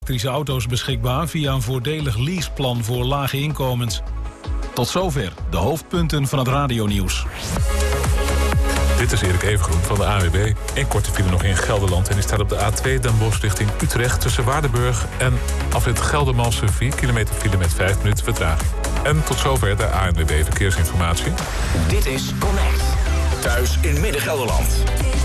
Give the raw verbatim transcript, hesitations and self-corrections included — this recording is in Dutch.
elektrische auto's beschikbaar via een voordelig leaseplan voor lage inkomens. Tot zover de hoofdpunten van het radionieuws. Dit is Erik Evengroen van de A W B. Een korte file nog in Gelderland en die staat op de A twee Den Bosch richting Utrecht tussen Waardenburg en afrit Geldermalsen vier kilometer file met vijf minuten vertraging. En tot zover de A N W B Verkeersinformatie. Dit is Connect. Thuis in Midden-Gelderland.